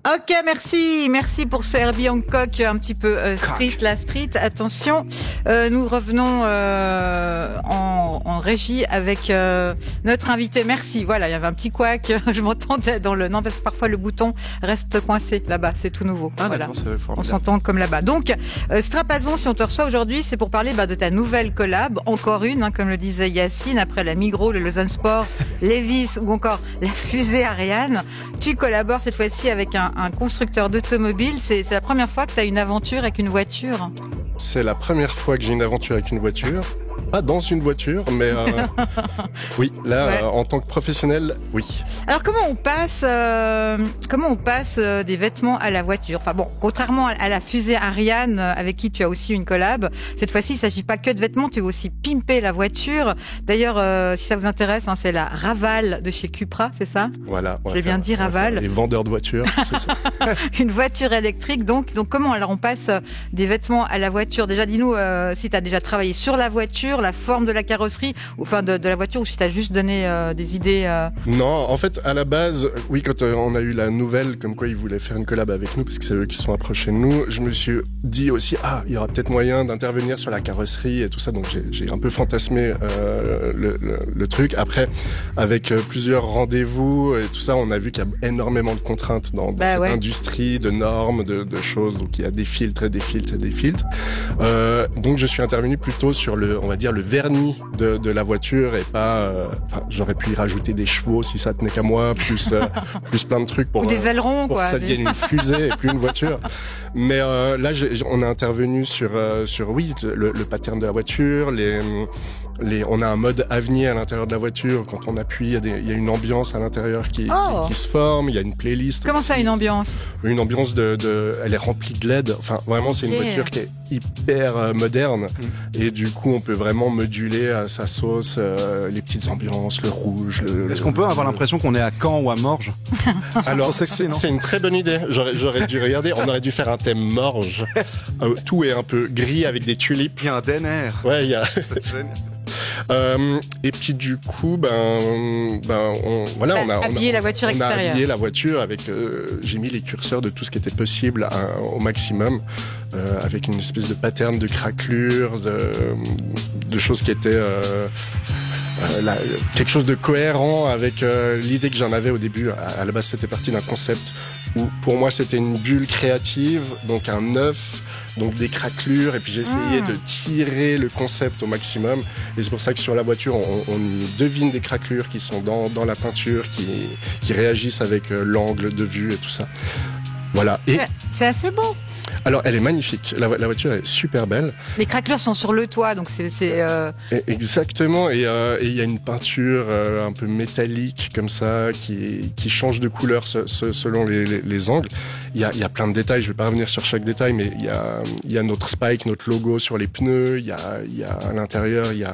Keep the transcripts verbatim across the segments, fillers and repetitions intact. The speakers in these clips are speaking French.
Ok, merci, merci pour ce Herbie Hancock un petit peu euh, street, la street. Attention, euh, nous revenons euh, en, en régie avec euh, notre invité. Merci. Voilà, il y avait un petit couac. Je m'entendais dans le non parce que parfois le bouton reste coincé là-bas. C'est tout nouveau. Ah, voilà. c'est On s'entend comme là-bas. Donc, euh, Strapazon, si on te reçoit aujourd'hui, c'est pour parler bah, de ta nouvelle collab, encore une, hein, comme le disait Yacine, après la Migros, le Lausanne Sport, Levi's ou encore la fusée Ariane. Tu collabores cette fois-ci avec un un constructeur d'automobile. C'est, c'est la première fois que tu as une aventure avec une voiture? C'est la première fois que j'ai une aventure avec une voiture. Pas dans une voiture, mais euh, oui, là, ouais. euh, en tant que professionnel, oui. Alors comment on passe, euh, comment on passe euh, des vêtements à la voiture? Enfin bon, contrairement à, à la fusée Ariane, euh, avec qui tu as aussi une collab, cette fois-ci, il s'agit pas que de vêtements, tu veux aussi pimper la voiture. D'ailleurs, euh, si ça vous intéresse, hein, c'est la Raval de chez Cupra, c'est ça? Voilà. J'ai bien dit Raval. Les vendeurs de voitures, c'est ça. Une voiture électrique, donc. Donc comment alors on passe des vêtements à la voiture? Déjà, dis-nous euh, si tu as déjà travaillé sur la voiture, la forme de la carrosserie, ou enfin de, de la voiture, ou si tu as juste donné euh, des idées. Euh... Non, en fait, à la base, oui, quand euh, on a eu la nouvelle, comme quoi ils voulaient faire une collab avec nous, parce que c'est eux qui sont approchés de nous, je me suis dit aussi, ah, il y aura peut-être moyen d'intervenir sur la carrosserie et tout ça, donc j'ai, j'ai un peu fantasmé euh, le, le, le truc. Après, avec euh, plusieurs rendez-vous et tout ça, on a vu qu'il y a énormément de contraintes dans, dans bah, cette ouais. industrie, de normes, de, de choses, donc il y a des filtres et des filtres et des filtres. Euh, donc je suis intervenu plutôt sur le, on va dire, le vernis de, de la voiture et pas, euh, enfin, j'aurais pu y rajouter des chevaux si ça tenait qu'à moi, plus, euh, plus plein de trucs pour, ou des ailerons, euh, pour quoi, que ça devienne une fusée et plus une voiture. Mais euh, là, j'ai, on a intervenu sur, euh, sur oui, le, le pattern de la voiture, les, les, on a un mode avenir à l'intérieur de la voiture. Quand on appuie, il y a, des, il y a une ambiance à l'intérieur qui, oh. qui, qui se forme. Il y a une playlist. Comment aussi. Ça, une ambiance? Une ambiance de, de, elle est remplie de L E D. Enfin, vraiment, c'est okay. Une voiture qui est hyper euh, moderne. Mmh. Et du coup, on peut vraiment moduler à sa sauce euh, les petites ambiances, le rouge. Le, Est-ce qu'on peut avoir le... l'impression qu'on est à Caen ou à Morges? Alors, c'est, c'est, c'est une très bonne idée. J'aurais, j'aurais dû regarder. On aurait dû faire un thème Morges. Euh, tout est un peu gris avec des tulipes. Il y a un D N R. Ouais, il y a. C'est génial. Euh, et puis du coup, ben, ben, on, voilà, on a habillé on a, la voiture on extérieure. a habillé la voiture avec, euh, j'ai mis les curseurs de tout ce qui était possible à, au maximum, euh, avec une espèce de pattern de craquelure, de, de choses qui étaient euh, euh, la, quelque chose de cohérent avec euh, l'idée que j'en avais au début. À, à la base, c'était parti d'un concept où, pour moi, c'était une bulle créative, donc un œuf. Donc des craquelures, et puis j'ai essayé mmh. de tirer le concept au maximum. Et c'est pour ça que sur la voiture, on, on y devine des craquelures qui sont dans, dans la peinture, qui, qui réagissent avec euh, l'angle de vue et tout ça. Voilà. Et c'est, c'est assez beau. Alors, elle est magnifique. La, la voiture est super belle. Les craquelures sont sur le toit, donc c'est... c'est euh... Exactement. Et il euh, y a une peinture euh, un peu métallique, comme ça, qui, qui change de couleur se, se, selon les, les, les angles. Il y a, y a plein de détails. Je vais pas revenir sur chaque détail, mais il y a, y a notre spike, notre logo sur les pneus. Il y a, y a à l'intérieur, il y a,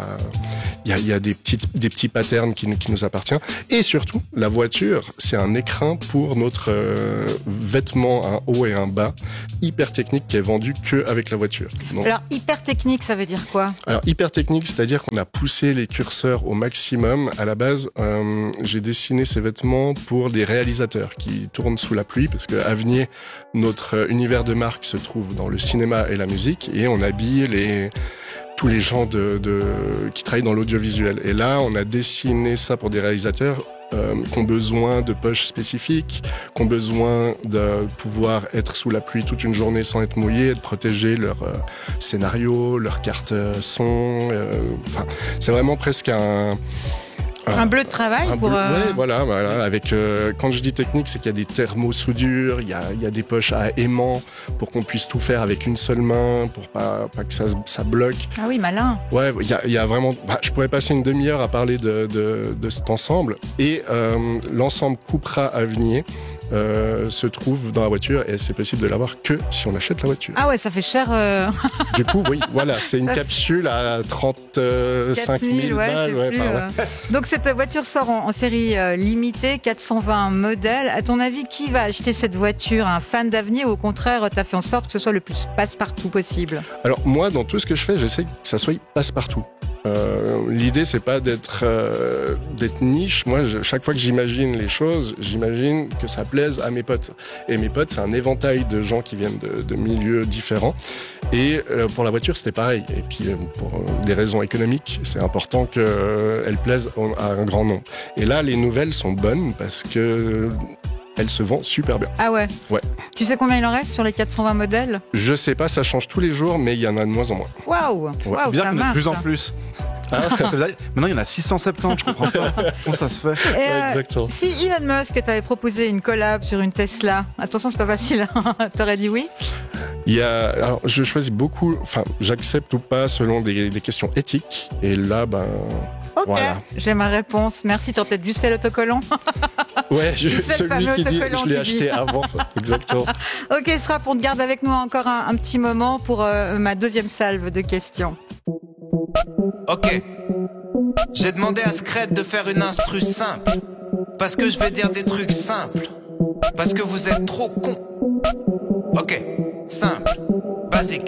y a, y a des, petites, des petits patterns qui, qui nous appartiennent. Et surtout, la voiture, c'est un écrin pour notre euh, vêtement, un haut et un bas, hyper technique qui est vendu que avec la voiture. Donc, alors hyper technique, ça veut dire quoi? Alors hyper technique, c'est-à-dire qu'on a poussé les curseurs au maximum. À la base, euh, j'ai dessiné ces vêtements pour des réalisateurs qui tournent sous la pluie, parce que Avenir, notre univers de marque, se trouve dans le cinéma et la musique, et on habille les tous les gens de, de qui travaillent dans l'audiovisuel. Et là, on a dessiné ça pour des réalisateurs. Euh, qui ont besoin de poches spécifiques, qui ont besoin de pouvoir être sous la pluie toute une journée sans être mouillés, de protéger leur euh, scénario, leur carte son. Euh, enfin, c'est vraiment presque un... Un bleu de travail pour... Bleu, euh... ouais, voilà, voilà. Avec, euh, quand je dis technique, c'est qu'il y a des thermosoudures, il y a, il y a des poches à aimant pour qu'on puisse tout faire avec une seule main, pour pas, pas que ça, ça bloque. Ah oui, malin. Ouais, il y a, il y a vraiment... Bah, je pourrais passer une demi-heure à parler de, de, de cet ensemble. Et euh, l'ensemble Cupra Avenir euh, se trouve dans la voiture, et c'est possible de l'avoir que si on achète la voiture. Ah ouais, ça fait cher. Euh... Du coup, oui, voilà, c'est une ça capsule à trente-cinq mille ouais, balles. Ouais, plus, euh... Donc cette voiture sort en, en série euh, limitée, quatre cent vingt modèles. À ton avis, qui va acheter cette voiture? Un fan d'Avenir, ou au contraire, tu as fait en sorte que ce soit le plus passe-partout possible? Alors moi, dans tout ce que je fais, j'essaie que ça soit passe-partout. Euh, l'idée, c'est pas d'être euh, d'être niche. Moi, je, chaque fois que j'imagine les choses, j'imagine que ça plaise à mes potes. Et mes potes, c'est un éventail de gens qui viennent de, de milieux différents. Et euh, pour la voiture, c'était pareil. Et puis, euh, pour euh, des raisons économiques, c'est important qu'elle euh, plaise à un grand nombre. Et là, les nouvelles sont bonnes parce que elle se vend super bien. Ah ouais? Ouais. Tu sais combien il en reste sur les quatre cent vingt modèles? Je sais pas, ça change tous les jours, mais il y en a de moins en moins. Waouh! Ouais. Waouh, C'est bien ça qu'il y en ait de marche, plus en ça. plus. Ah, là, maintenant, il y en a six cent soixante-dix, je comprends pas. Comment ça se fait? Et, euh, Ouais, exactement. si Elon Musk t'avait proposé une collab sur une Tesla, attention, c'est pas facile, hein. T'aurais dit oui? Il y a, alors, je choisis beaucoup, enfin, j'accepte ou pas selon des, des questions éthiques. Et là, ben, Ok, voilà. j'ai ma réponse. Merci, t'as peut-être juste fait l'autocollant. Ouais, je, Tu sais, le celui fameux qui dit, autocollant je l'ai qui acheté dit. avant. Exactement. Ok, Strap, on te garde avec nous encore un, un petit moment pour euh, ma deuxième salve de questions. Ok. J'ai demandé à Scred de faire une instru simple. Parce que je vais dire des trucs simples. Parce que vous êtes trop cons. Ok, simple, basique.